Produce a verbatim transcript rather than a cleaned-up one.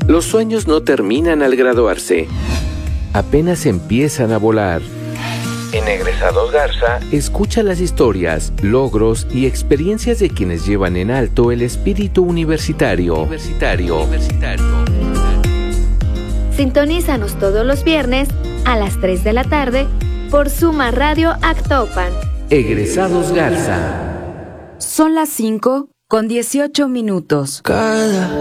Los sueños no terminan al graduarse. Apenas empiezan a volar. En Egresados Garza, escucha las historias, logros y experiencias de quienes llevan en alto el espíritu universitario. Universitario. Universitario. Sintonízanos todos los viernes a las tres de la tarde por Suma Radio Actopan. Egresados Garza. Son las cinco con dieciocho minutos. Cada